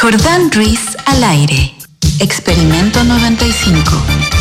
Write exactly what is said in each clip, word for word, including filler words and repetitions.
Jordán Ruiz al aire. Experimento noventa y cinco.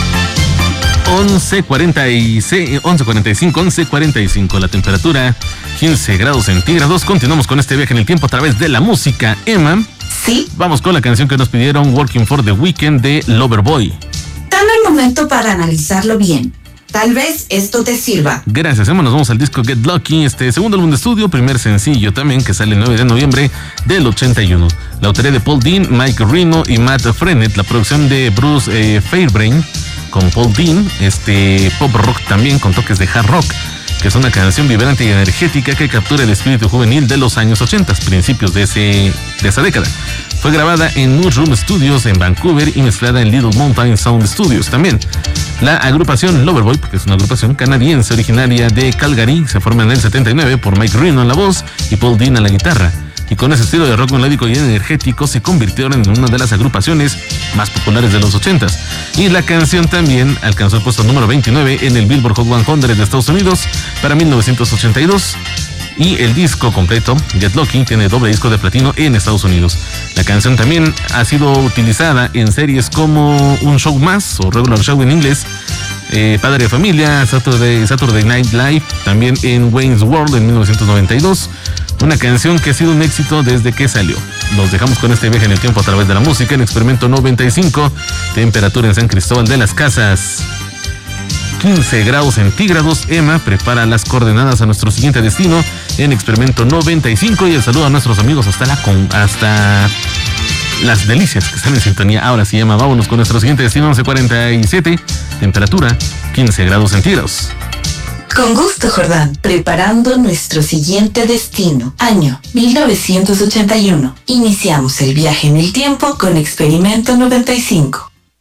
once cuarenta y cinco, once cuarenta y cinco, la temperatura quince grados centígrados. Continuamos con este viaje en el tiempo a través de la música. Emma, sí, vamos con la canción que nos pidieron, Working for the Weekend de Loverboy. Dame un momento para analizarlo bien. Tal vez esto te sirva. Gracias, Emma. Nos vamos al disco Get Lucky, este segundo álbum de estudio, primer sencillo también, que sale el nueve de noviembre del ochenta y uno. La autoría de Paul Dean, Mike Reno y Matt Frenette. La producción de Bruce eh, Fairbrain con Paul Dean, este pop rock también con toques de hard rock, que es una canción vibrante y energética que captura el espíritu juvenil de los años ochenta, principios de, ese, de esa década. Fue grabada en Mushroom Studios en Vancouver y mezclada en Little Mountain Sound Studios también. La agrupación Loverboy, porque es una agrupación canadiense originaria de Calgary, se forma en el setenta y nueve por Mike Reno en la voz y Paul Dean en la guitarra. Y con ese estilo de rock melódico y energético se convirtieron en una de las agrupaciones más populares de los ochentas. Y la canción también alcanzó el puesto número veintinueve en el Billboard Hot cien de Estados Unidos para mil novecientos ochenta y dos. Y el disco completo, Get Lucky, tiene doble disco de platino en Estados Unidos. La canción también ha sido utilizada en series como Un Show Más o Regular Show en inglés, eh, Padre de Familia, Saturday, Saturday Night Live, también en Wayne's World en mil novecientos noventa y dos. Una canción que ha sido un éxito desde que salió. Nos dejamos con este viaje en el tiempo a través de la música en Experimento noventa y cinco. Temperatura en San Cristóbal de las Casas, quince grados centígrados. Emma prepara las coordenadas a nuestro siguiente destino en Experimento noventa y cinco. Y el saludo a nuestros amigos hasta la con, hasta Las Delicias, que están en sintonía. Ahora sí, Emma, vámonos con nuestro siguiente destino, once cuarenta y siete. Temperatura quince grados centígrados. Con gusto, Jordán. Preparando nuestro siguiente destino. Año mil novecientos ochenta y uno. Iniciamos el viaje en el tiempo con Experimento noventa y cinco.